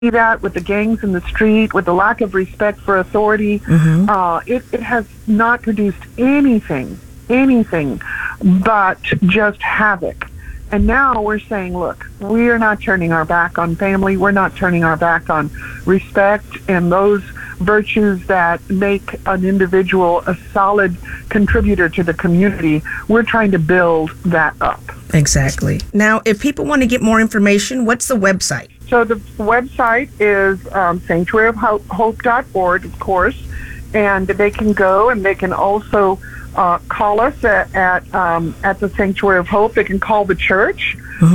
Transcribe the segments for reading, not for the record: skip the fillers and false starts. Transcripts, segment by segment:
that with the gangs in the street, with the lack of respect for authority, it has not produced anything but just havoc. And now we're saying, look, we are not turning our back on family. We're not turning our back on respect and those virtues that make an individual a solid contributor to the community. We're trying to build that up. Exactly. Now, if people want to get more information, what's the website? So the website is sanctuaryofhope.org, of course, and they can go and they can also call us at the Sanctuary of Hope. They can call the church,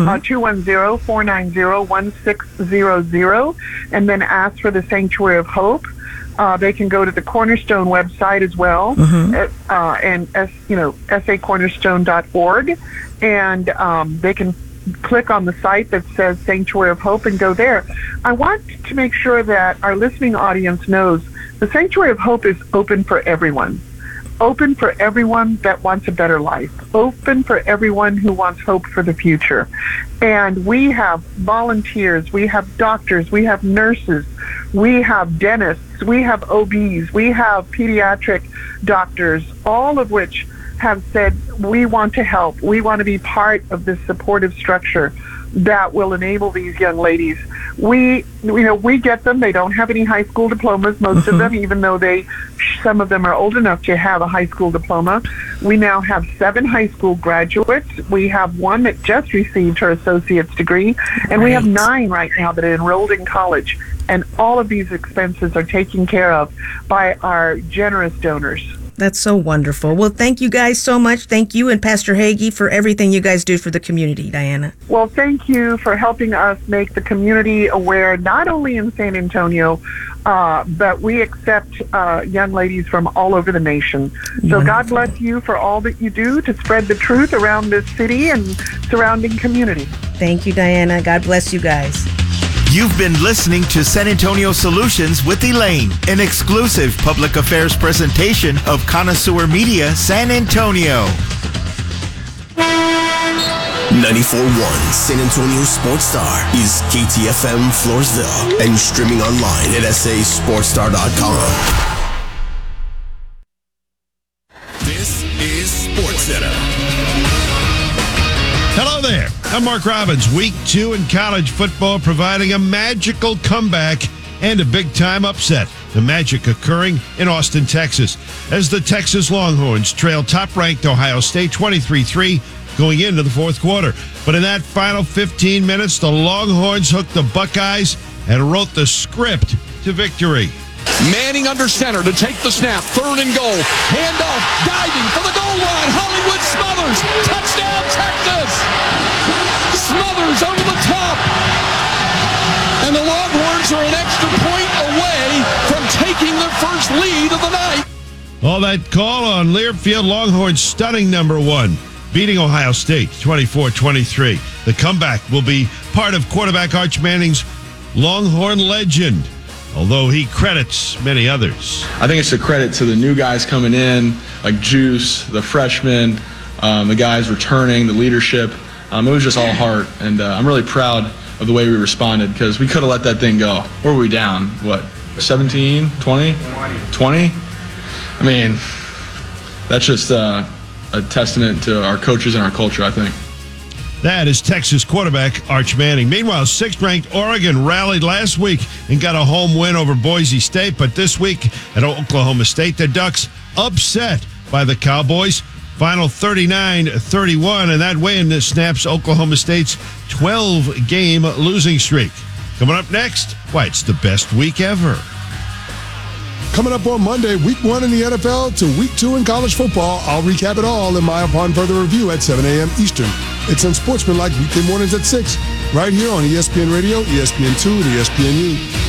210-490-1600, and then ask for the Sanctuary of Hope. They can go to the Cornerstone website as well, and sacornerstone.org, and they can click on the site that says Sanctuary of Hope and go there. I want to make sure that our listening audience knows the Sanctuary of Hope is open for everyone. Open for everyone that wants a better life. Open for everyone who wants hope for the future. And we have volunteers, we have doctors, we have nurses, we have dentists, we have OBs, we have pediatric doctors, all of which have said, we want to help. We want to be part of this supportive structure that will enable these young ladies. We get them. They don't have any high school diplomas, most of them, even though some of them are old enough to have a high school diploma. We now have 7 high school graduates. We have one that just received her associate's degree, and we have 9 right now that are enrolled in college. And all of these expenses are taken care of by our generous donors. That's so wonderful. Well, thank you guys so much. Thank you and Pastor Hagee for everything you guys do for the community, Diana. Well, thank you for helping us make the community aware, not only in San Antonio, but we accept young ladies from all over the nation. So God bless you for all that you do to spread the truth around this city and surrounding community. Thank you, Diana. God bless you guys. You've been listening to San Antonio Solutions with Elaine, an exclusive public affairs presentation of Connoisseur Media San Antonio. 94.1 San Antonio Sports Star is KTFM Floresville and streaming online at sasportstar.com. This is SportsCenter. Hello there. I'm Mark Robbins. Week 2 in college football providing a magical comeback and a big-time upset. The magic occurring in Austin, Texas, as the Texas Longhorns trail top-ranked Ohio State 23-3 going into the fourth quarter. But in that final 15 minutes, the Longhorns hooked the Buckeyes and wrote the script to victory. Manning under center to take the snap. 3rd and goal. Handoff. Diving for the goal line. Hollywood Smothers. Touchdown, Texas. Smothers over the top. And the Longhorns are an extra point away from taking their first lead of the night. All that call on Learfield, Longhorns stunning number 1, beating Ohio State 24-23. The comeback will be part of quarterback Arch Manning's Longhorn legend, although he credits many others. I think it's a credit to the new guys coming in, like Juice, the freshmen, the guys returning, the leadership. It was just all heart, and I'm really proud of the way we responded, because we could have let that thing go. Where were we down? 17, 20? 20? I mean, that's just a testament to our coaches and our culture, I think. That is Texas quarterback Arch Manning. Meanwhile, 6th-ranked Oregon rallied last week and got a home win over Boise State. But this week at Oklahoma State, the Ducks upset by the Cowboys. Final 39-31, and that win snaps Oklahoma State's 12-game losing streak. Coming up next, why it's the best week ever. Coming up on Monday, week 1 in the NFL to week 2 in college football. I'll recap it all in my Upon Further Review at 7 a.m. Eastern. It's Unsportsmanlike weekday mornings at 6, right here on ESPN Radio, ESPN2, and ESPNU.